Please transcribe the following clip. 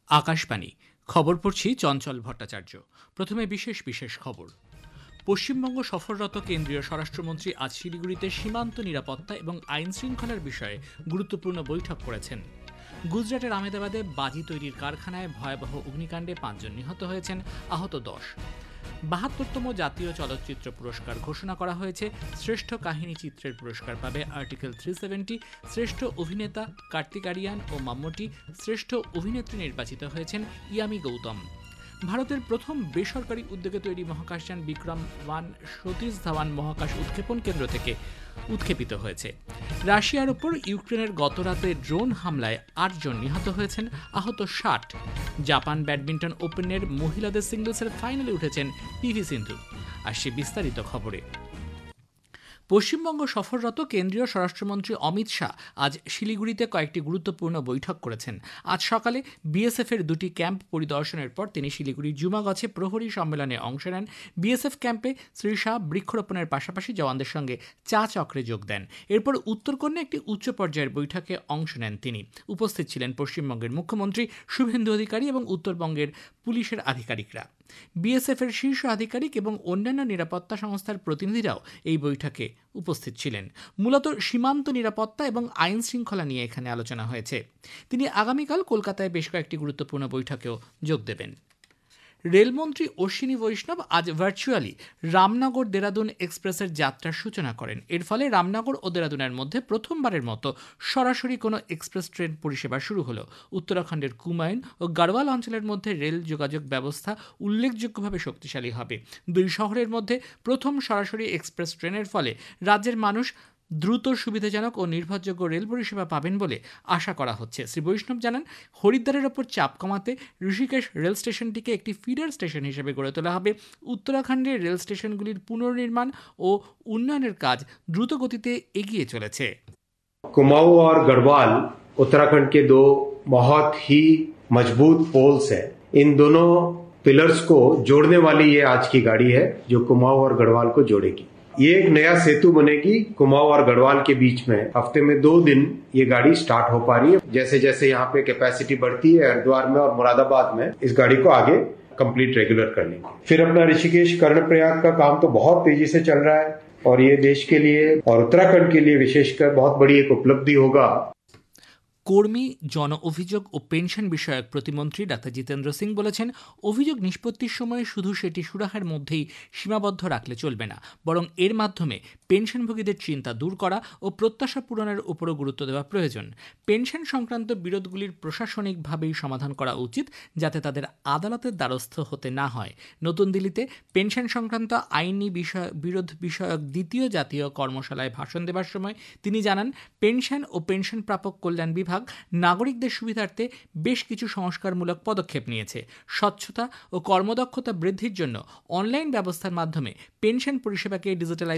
আকাশবাণী খবর পড়ছি চঞ্চল ভট্টাচার্য। প্রথমে বিশেষ বিশেষ খবর। পশ্চিমবঙ্গ সফররত কেন্দ্রীয় স্বরাষ্ট্রমন্ত্রী আজ শিলিগুড়িতে সীমান্ত নিরাপত্তা এবং আইন শৃঙ্খলার বিষয়ে গুরুত্বপূর্ণ বৈঠক করেছেন। গুজরাটের আহমেদাবাদে বাজি তৈরির কারখানায় ভয়াবহ অগ্নিকাণ্ডে 5 জন নিহত হয়েছেন, আহত 10। 72তম জাতীয় চলচ্চিত্র পুরস্কার ঘোষণা করা হয়েছে। শ্রেষ্ঠ কাহিনী চিত্রের পুরস্কার পাবে আর্টিকেল 370। শ্রেষ্ঠ অভিনেতা কার্তিক আরিয়ান ও মাম্মুটি, শ্রেষ্ঠ অভিনেত্রী নির্বাচিত হয়েছেন ইয়ামি গৌতম। ভারতের প্রথম বেসরকারি উদ্যোগে তৈরি মহাকাশযান বিক্রম-1 সতীশ ধাওয়ান মহাকাশ উৎক্ষেপণ কেন্দ্র থেকে উৎক্ষেপিত হয়েছে। রাশিয়ার ওপর ইউক্রেনের গতরাতে ড্রোন হামলায় 8 জন নিহত হয়েছেন, আহত 60। জাপান ব্যাডমিন্টন ওপেনের মহিলাদের সিঙ্গলসের ফাইনালে উঠেছেন পিভি সিন্ধু। আসছে বিস্তারিত খবরে। পশ্চিমবঙ্গ সফররত কেন্দ্রীয় স্বরাষ্ট্রমন্ত্রী অমিত শাহ আজ শিলিগুড়িতে কয়েকটি গুরুত্বপূর্ণ বৈঠক করেছেন। আজ সকালে বিএসএফের 2টি ক্যাম্প পরিদর্শনের পর তিনি শিলিগুড়ির জুমাগছে প্রহরী সম্মেলনে অংশ নেন। বিএসএফ ক্যাম্পে শ্রী শাহ বৃক্ষরোপণের পাশাপাশি জওয়ানদের সঙ্গে চা চক্রে যোগ দেন। এরপর উত্তরকন্যা একটি উচ্চ পর্যায়ের বৈঠকে অংশ নেন তিনি। উপস্থিত ছিলেন পশ্চিমবঙ্গের মুখ্যমন্ত্রী শুভেন্দু অধিকারী এবং উত্তরবঙ্গের পুলিশের আধিকারিকরা। বিএসএফের শীর্ষ আধিকারিক এবং অন্যান্য নিরাপত্তা সংস্থার প্রতিনিধিরাও এই বৈঠকে উপস্থিত ছিলেন। মূলত সীমান্ত নিরাপত্তা এবং আইন শৃঙ্খলা নিয়ে এখানে আলোচনা হয়েছে। তিনি আগামীকাল কলকাতায় বেশ কয়েকটি গুরুত্বপূর্ণ বৈঠকেও যোগ দেবেন। রেলমন্ত্রী অশ্বিনী বৈষ্ণব আজ ভার্চুয়ালি রামনগর দেরাদুন এক্সপ্রেসের যাত্রার সূচনা করেন। এর ফলে রামনগর ও দেরাদুনের মধ্যে প্রথমবারের মতো সরাসরি কোনো এক্সপ্রেস ট্রেন পরিষেবা শুরু হলো। উত্তরাখণ্ডের কুমায়ুন ও গাড়ওয়াল অঞ্চলের মধ্যে রেল যোগাযোগ ব্যবস্থা উল্লেখযোগ্যভাবে শক্তিশালী হবে। দুই শহরের মধ্যে প্রথম সরাসরি এক্সপ্রেস ট্রেনের ফলে রাজ্যের মানুষ দ্রুত, সুবিধাজনক ও নির্ভরযোগ্য রেল পরিষেবা পাবেন বলে আশা করা হচ্ছে। শ্রী বৈষ্ণব জানান, হরিদ্বারের ওপর চাপ কমাতে ঋষিকেশ রেল স্টেশনটিকে একটি ফিডার স্টেশন হিসেবে গড়ে তোলা হবে। উত্তরাখণ্ডের রেল স্টেশনগুলির পুনর্নির্মাণ ও উন্নয়নের কাজ দ্রুত গতিতে এগিয়ে চলেছে। कुमाऊं और गढ़वाल उत्तराखंड के 2 बहुत ही मजबूत पोल्स हैं। इन दोनों पिलर्स को जोड़ने वाली ये आज की गाड़ी है जो कुमाऊं और गढ़वाल को जोड़ेगी। ये एक नया सेतु बनेगी कुमाऊं और गढ़वाल के बीच में। हफ्ते में 2 दिन ये गाड़ी स्टार्ट हो पा रही है। जैसे जैसे यहाँ पे कैपेसिटी बढ़ती है हरिद्वार में और मुरादाबाद में, इस गाड़ी को आगे कंप्लीट रेगुलर कर लेंगे। फिर अपना ऋषिकेश कर्णप्रयाग का काम तो बहुत तेजी से चल रहा है और ये देश के लिए और उत्तराखंड के लिए विशेषकर बहुत बड़ी एक उपलब्धि होगा। কর্মী, জন অভিযোগ ও পেনশন বিষয়ক প্রতিমন্ত্রী ডাক্তার জিতেন্দ্র সিং বলেছেন, অভিযোগ নিষ্পত্তির সময় শুধু সেটি সুরাহার মধ্যেই সীমাবদ্ধ রাখলে চলবে না, বরং এর মাধ্যমে পেনশনভোগীদের চিন্তা দূর করা ও প্রত্যাশা পূরণের উপরও গুরুত্ব দেওয়া প্রয়োজন। পেনশন সংক্রান্ত বিরোধগুলির প্রশাসনিকভাবেই সমাধান করা উচিত, যাতে তাদের আদালতের দ্বারস্থ হতে না হয়। নতুন দিল্লিতে পেনশন সংক্রান্ত আইনি বিরোধ বিষয়ক 2য় জাতীয় কর্মশালায় ভাষণ দেবার সময় তিনি জানান, পেনশন ও পেনশন প্রাপক কল্যাণ বিভাগ নাগরিকদের সুবিধার্থে বেশ কিছু সংস্কারমূলক পদক্ষেপ নিয়েছে। স্বচ্ছতা ও কর্মদক্ষতা বৃদ্ধির জন্য অনলাইন ব্যবস্থার মাধ্যমে পেনশন পরিষেবাকে ডিজিটালাইজ